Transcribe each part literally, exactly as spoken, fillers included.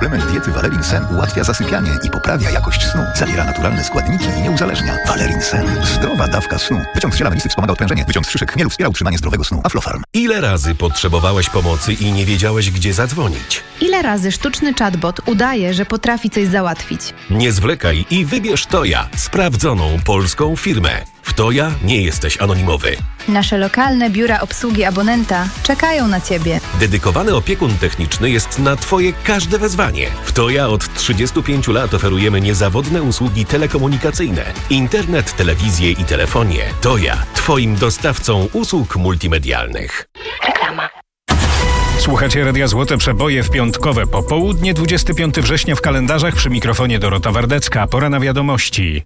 Suplement diety Valerin Sen ułatwia zasypianie i poprawia jakość snu. Zawiera naturalne składniki i nie uzależnia. Valerin Sen. Zdrowa dawka snu. Wyciąg z ziela melisy wspomaga odprężenie. Wyciąg z szyszek chmielu wspiera utrzymanie zdrowego snu. Aflofarm. Ile razy potrzebowałeś pomocy i nie wiedziałeś, gdzie zadzwonić? Ile razy sztuczny chatbot udaje, że potrafi coś załatwić? Nie zwlekaj i wybierz Toja, sprawdzoną polską firmę. W Toja nie jesteś anonimowy. Nasze lokalne biura obsługi abonenta czekają na Ciebie. Dedykowany opiekun techniczny jest na Twoje każde wezwanie. W Toja od trzydziestu pięciu lat oferujemy niezawodne usługi telekomunikacyjne, internet, telewizję i telefonię. Toja, Twoim dostawcą usług multimedialnych. Reklama. Słuchacie Radia Złote Przeboje w piątkowe popołudnie, dwudziestego piątego września w kalendarzach. Przy mikrofonie Dorota Wardecka. Pora na wiadomości.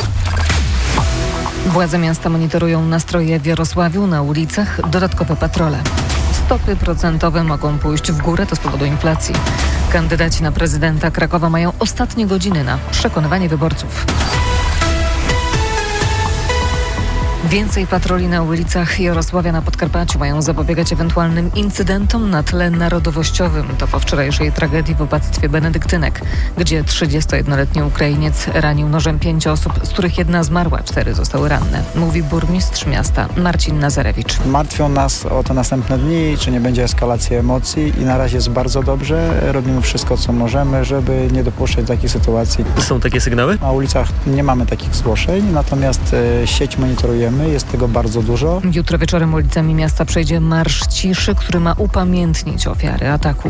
Władze miasta monitorują nastroje w Jarosławiu, na ulicach, dodatkowe patrole. Stopy procentowe mogą pójść w górę, to z powodu inflacji. Kandydaci na prezydenta Krakowa mają ostatnie godziny na przekonywanie wyborców. Więcej patroli na ulicach Jarosławia na Podkarpaciu mają zapobiegać ewentualnym incydentom na tle narodowościowym. To po wczorajszej tragedii w opactwie benedyktynek, gdzie trzydziestojednoletni Ukrainiec ranił nożem pięć osób, z których jedna zmarła, cztery zostały ranne. Mówi burmistrz miasta Marcin Nazarewicz. Martwią nas o te następne dni, czy nie będzie eskalacji emocji i na razie jest bardzo dobrze. Robimy wszystko, co możemy, żeby nie dopuszczać takich sytuacji. Są takie sygnały? Na ulicach nie mamy takich zgłoszeń, natomiast e, sieć monitorujemy. Jest tego bardzo dużo. Jutro wieczorem ulicami miasta przejdzie Marsz Ciszy, który ma upamiętnić ofiary ataku.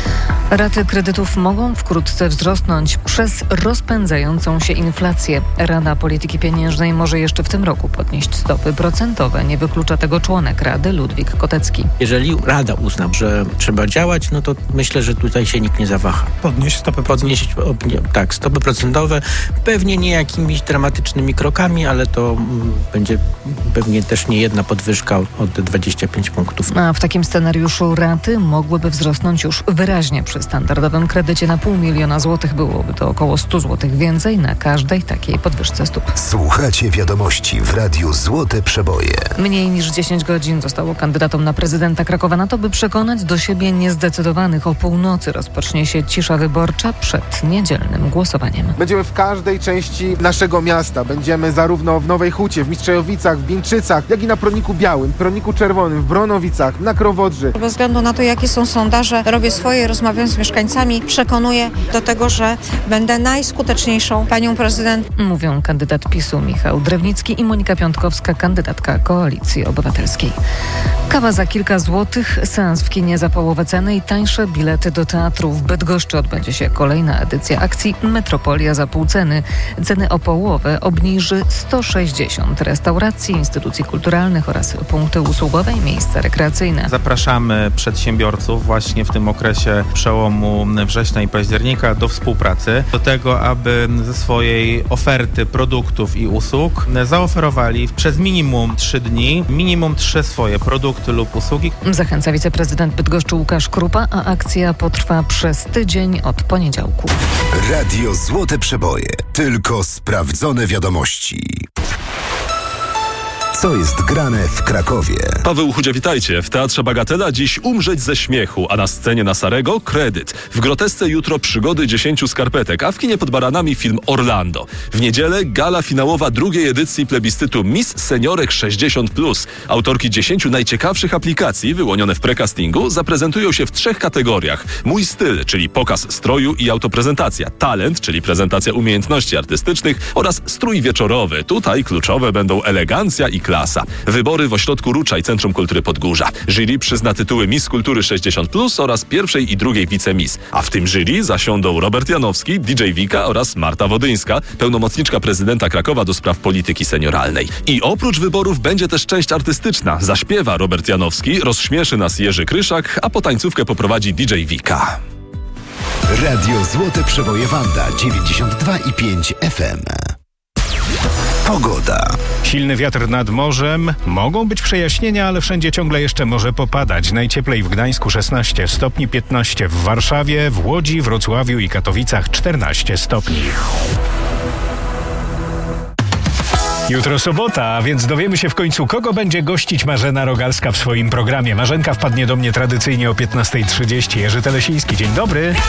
Raty kredytów mogą wkrótce wzrosnąć przez rozpędzającą się inflację. Rada Polityki Pieniężnej może jeszcze w tym roku podnieść stopy procentowe. Nie wyklucza tego członek Rady Ludwik Kotecki. Jeżeli Rada uzna, że trzeba działać, no to myślę, że tutaj się nikt nie zawaha. Podnieść stopy Podnieść, tak, stopy procentowe. Pewnie nie jakimiś dramatycznymi krokami, ale to mm, będzie pewnie też nie jedna podwyżka od dwudziestu pięciu punktów. A w takim scenariuszu raty mogłyby wzrosnąć już wyraźnie. Przy standardowym kredycie na pół miliona złotych byłoby to około stu złotych więcej na każdej takiej podwyżce stóp. Słuchacie wiadomości w Radiu Złote Przeboje. Mniej niż dziesięć godzin zostało kandydatom na prezydenta Krakowa na to, by przekonać do siebie niezdecydowanych. O północy rozpocznie się cisza wyborcza przed niedzielnym głosowaniem. Będziemy w każdej części naszego miasta. Będziemy zarówno w Nowej Hucie, w Mistrzejowicach, w Bieńczycach, jak i na Proniku Białym, Proniku Czerwonym, w Bronowicach, na Krowodrzy. Bez względu na to, jakie są sondaże, robię swoje, rozmawiam z mieszkańcami, przekonuję do tego, że będę najskuteczniejszą panią prezydent. Mówią kandydat PiSu Michał Drewnicki i Monika Piątkowska, kandydatka Koalicji Obywatelskiej. Kawa za kilka złotych, seans w kinie za połowę ceny i tańsze bilety do teatru. W Bydgoszczy odbędzie się kolejna edycja akcji Metropolia za pół ceny. Ceny o połowę obniży sto sześćdziesiąt restauracji, instytucji kulturalnych oraz punkty usługowe i miejsca rekreacyjne. Zapraszamy przedsiębiorców właśnie w tym okresie przełomu września i października do współpracy, do tego, aby ze swojej oferty produktów i usług zaoferowali przez minimum trzy dni, minimum trzy swoje produkty lub usługi. Zachęca wiceprezydent Bydgoszczy Łukasz Krupa, a akcja potrwa przez tydzień od poniedziałku. Radio Złote Przeboje. Tylko sprawdzone wiadomości. Co jest grane w Krakowie? Paweł Chudzie, witajcie. W Teatrze Bagatela dziś umrzeć ze śmiechu, a na scenie na Sarego kredyt. W Grotesce jutro przygody dziesięciu skarpetek, a w kinie pod baranami film Orlando. W niedzielę gala finałowa drugiej edycji plebiscytu Miss Seniorek sześćdziesiąt plus. Autorki dziesięciu najciekawszych aplikacji wyłonione w precastingu zaprezentują się w trzech kategoriach. Mój styl, czyli pokaz stroju i autoprezentacja. Talent, czyli prezentacja umiejętności artystycznych oraz strój wieczorowy. Tutaj kluczowe będą elegancja i klasa. Wybory w Ośrodku Ruczaj Centrum Kultury Podgórza. Jury przyzna tytuły Miss Kultury sześćdziesiąt plus oraz pierwszej i drugiej wicemiss. A w tym jury zasiądą Robert Janowski, D J Wika oraz Marta Wodyńska, pełnomocniczka prezydenta Krakowa do spraw polityki senioralnej. I oprócz wyborów będzie też część artystyczna. Zaśpiewa Robert Janowski, rozśmieszy nas Jerzy Kryszak, a po tańcówkę poprowadzi D J Wika. Radio Złote Przeboje Wanda dziewięćdziesiąt dwa i pięć F M. Pogoda. Silny wiatr nad morzem. Mogą być przejaśnienia, ale wszędzie ciągle jeszcze może popadać. Najcieplej w Gdańsku szesnaście stopni, piętnaście w Warszawie, w Łodzi, Wrocławiu i Katowicach czternaście stopni. Jutro sobota, a więc dowiemy się w końcu, kogo będzie gościć Marzena Rogalska w swoim programie. Marzenka wpadnie do mnie tradycyjnie o piętnasta trzydzieści. Jerzy Telesiński, dzień dobry.